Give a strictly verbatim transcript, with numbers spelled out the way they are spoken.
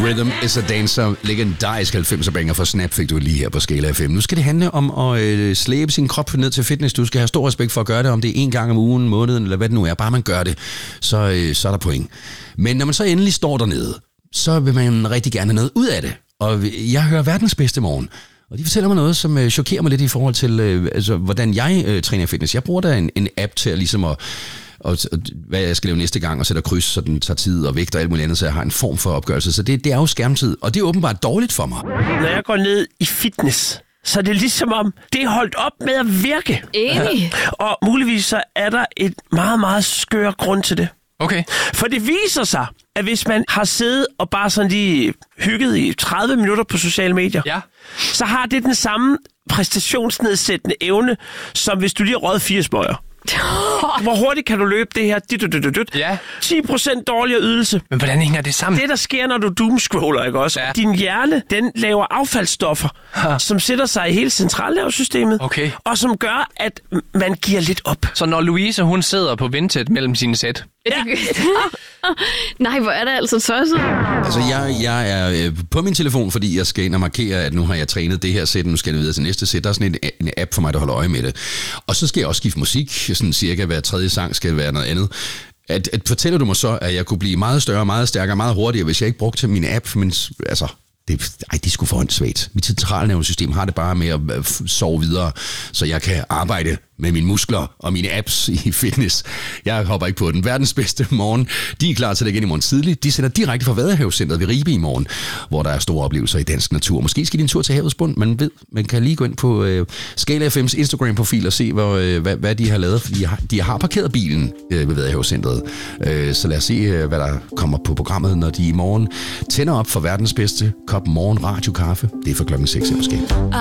Rhythm is a Dancer, legendarisk halvfemser banger for Snap fik du lige her på Skala F M. Nu skal det handle om at øh, slæbe sin krop ned til fitness. Du skal have stor respekt for at gøre det, om det er en gang om ugen, måneden eller hvad det nu er. Bare man gør det, så, øh, så er der point. Men når man så endelig står dernede, så vil man rigtig gerne have noget ud af det. Og jeg hører verdens bedste morgen. Og de fortæller mig noget, som øh, chokerer mig lidt i forhold til, øh, altså, hvordan jeg øh, træner fitness. Jeg bruger da en, en app til at ligesom at, og, og, hvad jeg skal lave næste gang, og sætter kryds, så den tager tid og vægt og alt muligt andet, så jeg har en form for opgørelse. Så det, det er jo skærmtid, og det er åbenbart dårligt for mig. Når jeg går ned i fitness, så er det ligesom om, det er holdt op med at virke. Enig. Og muligvis så er der et meget, meget skør grund til det. Okay. For det viser sig, at hvis man har siddet og bare sådan lige hygget i tredive minutter på sociale medier, ja. så har det den samme præstationsnedsættende evne, som hvis du lige har røget fire smøger. Hvor hurtigt kan du løbe det her? Ja. ti procent dårligere ydelse. Men hvordan hænger det sammen? Det, der sker, når du doomscroller, ikke også? Ja. Din hjerne, den laver affaldsstoffer, ha. som sætter sig i hele centralnervesystemet, okay. og som gør, at man giver lidt op. Så når Louise, hun sidder på ventet mellem sine sæt? Ja. Nej, hvor er det altså tosset. Altså, jeg, jeg er øh, på min telefon, fordi jeg skal ind og markere, at nu har jeg trænet det her sæt, nu skal jeg videre til næste sæt. Der er sådan en, en app for mig, der holder øje med det. Og så skal jeg også skifte musik, sådan cirka hver tredje sang skal være noget andet. At, at fortæller du mig så, at jeg kunne blive meget større, meget stærkere, meget hurtigere, hvis jeg ikke brugte min app, men altså... Det, ej, det skulle for en svagt. Mit centralnervesystem har det bare med at sove videre, så jeg kan arbejde med mine muskler og mine apps i fitness. Jeg hopper ikke på den. Verdens bedste morgen. De er klar til at igen i morgen tidligt. De sender direkte fra Vadehavscentret ved Ribe i morgen, hvor der er store oplevelser i dansk natur. Måske skal de en tur til havets bund. Man ved, man kan lige gå ind på øh, Skala F M's Instagram-profil og se, hvor, øh, hvad, hvad de har lavet. De har, de har parkeret bilen øh, ved Vadehavscentret. Øh, så lad os se, øh, hvad der kommer på programmet, når de i morgen tænder op for verdens bedste kop morgen radiokaffe. Det er for klokken seks måske.